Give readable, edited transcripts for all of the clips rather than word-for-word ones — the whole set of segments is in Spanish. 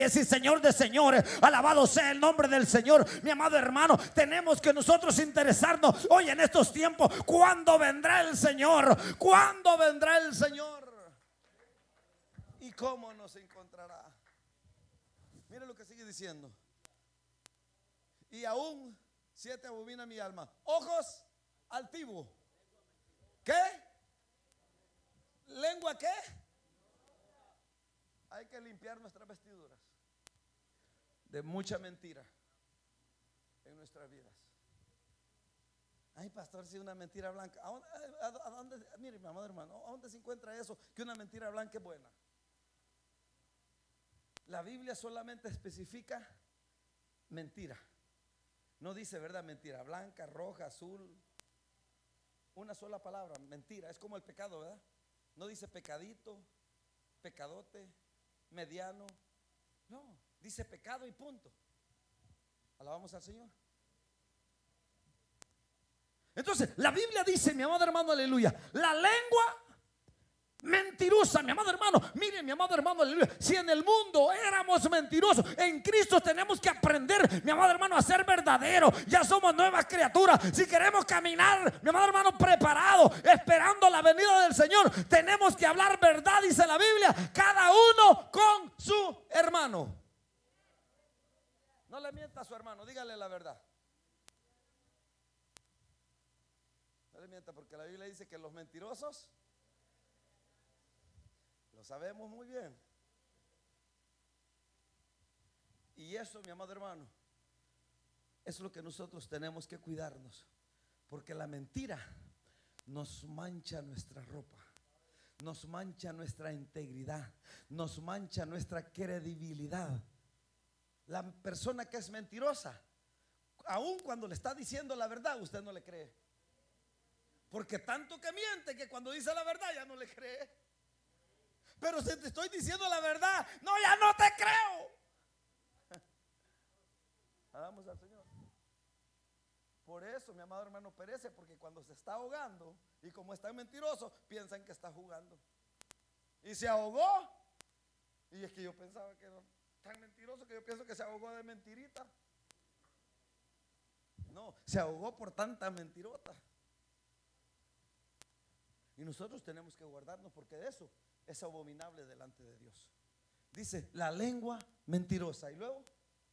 y Señor de señores. Alabado sea el nombre del Señor. Mi amado hermano, tenemos que nosotros interesarnos hoy en estos tiempos. ¿Cuándo vendrá el Señor? ¿Cuándo vendrá el Señor? ¿Y cómo nos encontrará? Mire lo que sigue diciendo. Y aún 7 abomina mi alma. Ojos altivos. ¿Qué? ¿Lengua qué? Hay que limpiar nuestras vestiduras de mucha mentira en nuestras vidas. Ay, pastor, si una mentira blanca. ¿A dónde, mire, mi amado hermano, ¿a dónde se encuentra eso? Que una mentira blanca es buena. La Biblia solamente especifica mentira. No dice, ¿verdad? Mentira blanca, roja, azul. Una sola palabra, mentira. Es como el pecado, ¿verdad? No dice pecadito, pecadote, mediano. No, dice pecado y punto. Alabamos al Señor. Entonces, la Biblia dice, mi amado hermano, aleluya, la lengua mentirosa, mi amado hermano. Mire, mi amado hermano, aleluya, si en el mundo éramos mentirosos, en Cristo tenemos que aprender, mi amado hermano, a ser verdadero. Ya somos nuevas criaturas. Si queremos caminar, mi amado hermano, preparado, esperando la venida del Señor, tenemos que hablar verdad, dice la Biblia, cada uno con su hermano. No le mienta a su hermano, dígale la verdad. No le mienta, porque la Biblia dice que los mentirosos, lo sabemos muy bien. Y eso, mi amado hermano, es lo que nosotros tenemos que cuidarnos, porque la mentira nos mancha nuestra ropa, nos mancha nuestra integridad, nos mancha nuestra credibilidad. La persona que es mentirosa, aun cuando le está diciendo la verdad, usted no le cree, porque tanto que miente que cuando dice la verdad ya no le cree. Pero si te estoy diciendo la verdad, no, ya no te creo. Vamos al Señor. Por eso, mi amado hermano, perece, porque cuando se está ahogando y como está mentiroso, piensan que está jugando. Y se ahogó. Y es que yo pensaba que era tan mentiroso que yo pienso que se ahogó de mentirita. No, se ahogó por tanta mentirota. Y nosotros tenemos que guardarnos, porque de eso es abominable delante de Dios. Dice, la lengua mentirosa. Y luego,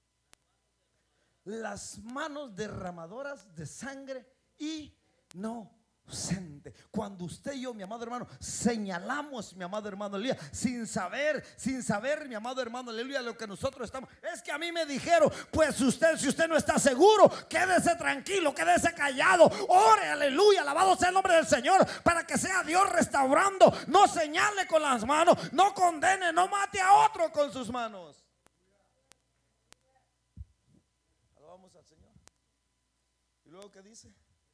las manos derramadoras de sangre inocente. Cuando usted y yo, mi amado hermano, señalamos, mi amado hermano, aleluya, sin saber, mi amado hermano, aleluya, lo que nosotros estamos. Es que a mí me dijeron, pues usted, si usted no está seguro, quédese tranquilo, quédese callado, ore, aleluya, alabado sea el nombre del Señor, para que sea Dios restaurando. No señale con las manos, no condene, no mate a otro con sus manos. Alabamos al Señor. Y luego, ¿qué dice?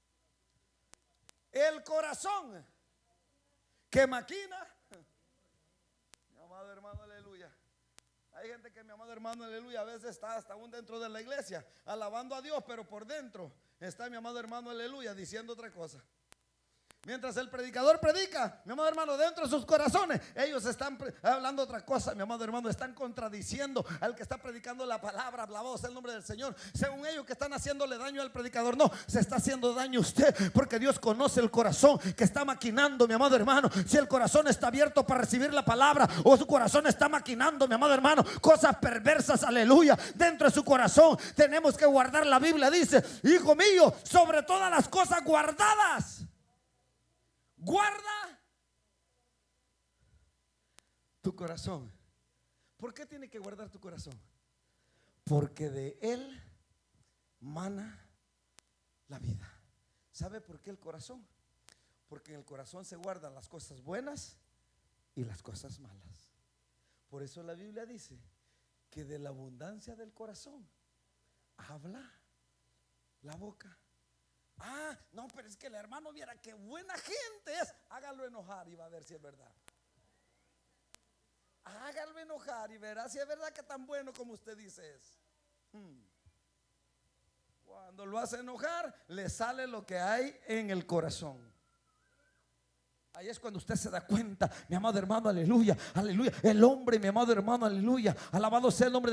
El corazón que maquina. Mi amado hermano, aleluya. Hay gente que, mi amado hermano, aleluya, a veces está hasta aún dentro de la iglesia alabando a Dios, pero por dentro está, mi amado hermano, aleluya, diciendo otra cosa. Mientras el predicador predica, mi amado hermano, dentro de sus corazones ellos están hablando otra cosa, mi amado hermano. Están contradiciendo al que está predicando la palabra. Alabado sea el nombre del Señor. Según ellos, que están haciéndole daño al predicador, no, se está haciendo daño a usted, porque Dios conoce el corazón que está maquinando, mi amado hermano. Si el corazón está abierto para recibir la palabra, o su corazón está maquinando, mi amado hermano, cosas perversas, aleluya, dentro de su corazón, tenemos que guardar. La Biblia dice, hijo mío, sobre todas las cosas guardadas, guarda tu corazón. ¿Por qué tiene que guardar tu corazón? Porque de él mana la vida. ¿Sabe por qué el corazón? Porque en el corazón se guardan las cosas buenas y las cosas malas. Por eso la Biblia dice que de la abundancia del corazón habla la boca. Ah, no, pero es que el hermano viera qué buena gente es. Hágalo enojar y va a ver si es verdad. Hágalo enojar y verá si es verdad que tan bueno como usted dice es. Cuando lo hace enojar, le sale lo que hay en el corazón. Ahí es cuando usted se da cuenta, mi amado hermano, aleluya, aleluya. El hombre, mi amado hermano, aleluya. Alabado sea el nombre